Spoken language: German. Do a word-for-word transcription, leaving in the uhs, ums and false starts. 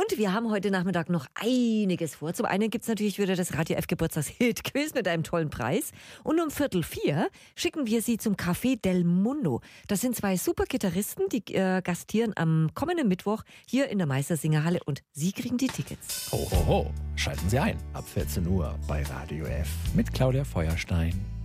Und wir haben heute Nachmittag noch einiges vor. Zum einen gibt es natürlich wieder das Radio F Geburtstags-Hit-Quiz mit einem tollen Preis. Und um Viertel vier schicken wir Sie zum Café Del Mundo. Das sind zwei super Gitarristen, die äh, gastieren am kommenden Mittwoch hier in der Meistersingerhalle und Sie kriegen die Tickets. Ho, ho, ho. Schalten Sie ein ab vierzehn Uhr bei Radio F mit Claudia Feuerstein.